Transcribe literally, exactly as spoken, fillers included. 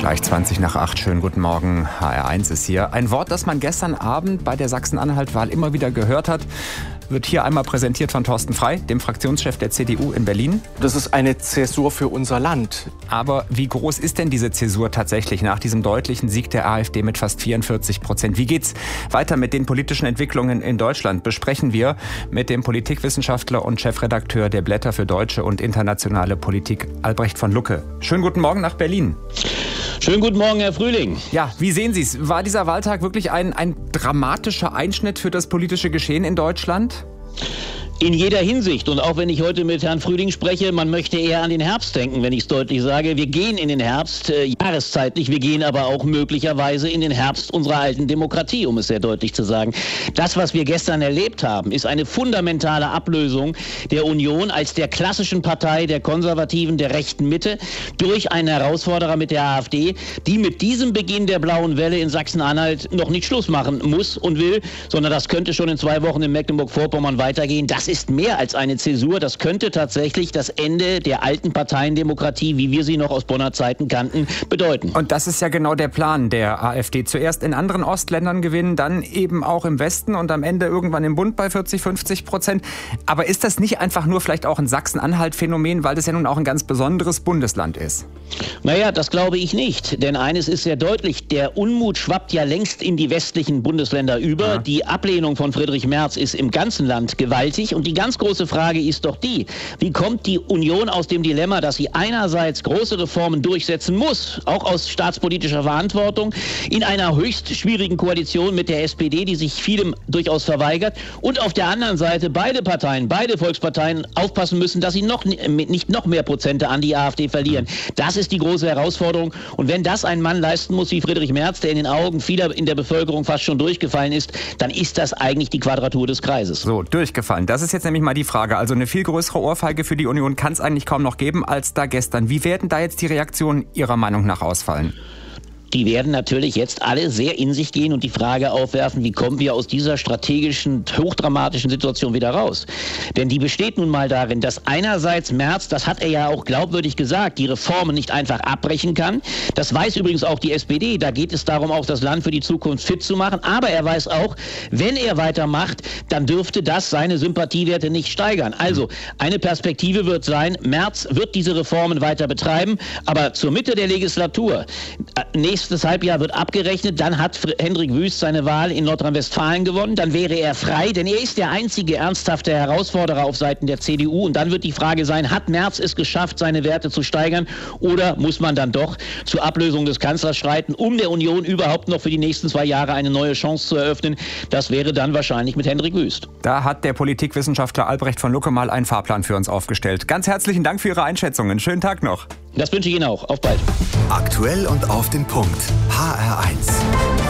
Gleich zwanzig nach acht. Schönen guten Morgen. H R eins ist hier. Ein Wort, das man gestern Abend bei der Sachsen-Anhalt-Wahl immer wieder gehört hat, wird hier einmal präsentiert von Thorsten Frey, dem Fraktionschef der C D U in Berlin. Das ist eine Zäsur für unser Land. Aber wie groß ist denn diese Zäsur tatsächlich nach diesem deutlichen Sieg der AfD mit fast vierundvierzig Prozent? Wie geht's weiter mit den politischen Entwicklungen in Deutschland? Besprechen wir mit dem Politikwissenschaftler und Chefredakteur der Blätter für deutsche und internationale Politik, Albrecht von Lucke. Schönen guten Morgen nach Berlin. Schönen guten Morgen, Herr Frühling. Ja, wie sehen Sie es? War dieser Wahltag wirklich ein, ein dramatischer Einschnitt für das politische Geschehen in Deutschland? In jeder Hinsicht. Und auch wenn ich heute mit Herrn Frühling spreche, man möchte eher an den Herbst denken, wenn ich es deutlich sage. Wir gehen in den Herbst, äh, jahreszeitlich, wir gehen aber auch möglicherweise in den Herbst unserer alten Demokratie, um es sehr deutlich zu sagen. Das, was wir gestern erlebt haben, ist eine fundamentale Ablösung der Union als der klassischen Partei der Konservativen, der rechten Mitte, durch einen Herausforderer mit der AfD, die mit diesem Beginn der blauen Welle in Sachsen-Anhalt noch nicht Schluss machen muss und will, sondern das könnte schon in zwei Wochen in Mecklenburg-Vorpommern weitergehen. Das ist mehr als eine Zäsur. Das könnte tatsächlich das Ende der alten Parteiendemokratie, wie wir sie noch aus Bonner Zeiten kannten, bedeuten. Und das ist ja genau der Plan der AfD. Zuerst in anderen Ostländern gewinnen, dann eben auch im Westen und am Ende irgendwann im Bund bei vierzig, fünfzig Prozent. Aber ist das nicht einfach nur vielleicht auch ein Sachsen-Anhalt-Phänomen, weil das ja nun auch ein ganz besonderes Bundesland ist? Naja, das glaube ich nicht. Denn eines ist sehr deutlich, der Unmut schwappt ja längst in die westlichen Bundesländer über. Ja. Die Ablehnung von Friedrich Merz ist im ganzen Land gewaltig. Und die ganz große Frage ist doch die, wie kommt die Union aus dem Dilemma, dass sie einerseits große Reformen durchsetzen muss, auch aus staatspolitischer Verantwortung, in einer höchst schwierigen Koalition mit der S P D, die sich vielem durchaus verweigert, und auf der anderen Seite beide Parteien, beide Volksparteien aufpassen müssen, dass sie noch nicht noch mehr Prozente an die AfD verlieren. Das ist die große Herausforderung. Und wenn das ein Mann leisten muss wie Friedrich Merz, der in den Augen vieler in der Bevölkerung fast schon durchgefallen ist, dann ist das eigentlich die Quadratur des Kreises. So, durchgefallen. Das ist jetzt nämlich mal die Frage. Also eine viel größere Ohrfeige für die Union kann es eigentlich kaum noch geben als da gestern. Wie werden da jetzt die Reaktionen Ihrer Meinung nach ausfallen? Die werden natürlich jetzt alle sehr in sich gehen und die Frage aufwerfen, wie kommen wir aus dieser strategischen, hochdramatischen Situation wieder raus? Denn die besteht nun mal darin, dass einerseits Merz, das hat er ja auch glaubwürdig gesagt, die Reformen nicht einfach abbrechen kann. Das weiß übrigens auch die S P D. Da geht es darum, auch das Land für die Zukunft fit zu machen. Aber er weiß auch, wenn er weitermacht, dann dürfte das seine Sympathiewerte nicht steigern. Also eine Perspektive wird sein, Merz wird diese Reformen weiter betreiben, aber zur Mitte der Legislatur, nächstes Halbjahr wird abgerechnet, dann hat Hendrik Wüst seine Wahl in Nordrhein-Westfalen gewonnen, dann wäre er frei, denn er ist der einzige ernsthafte Herausforderer auf Seiten der C D U und dann wird die Frage sein, hat Merz es geschafft, seine Werte zu steigern oder muss man dann doch zur Ablösung des Kanzlers schreiten, um der Union überhaupt noch für die nächsten zwei Jahre eine neue Chance zu eröffnen? Das wäre dann wahrscheinlich mit Hendrik Wüst. Da hat der Politikwissenschaftler Albrecht von Lucke mal einen Fahrplan für uns aufgestellt. Ganz herzlichen Dank für Ihre Einschätzungen. Schönen Tag noch. Das wünsche ich Ihnen auch. Auf bald. Aktuell und auf den Punkt. H R eins.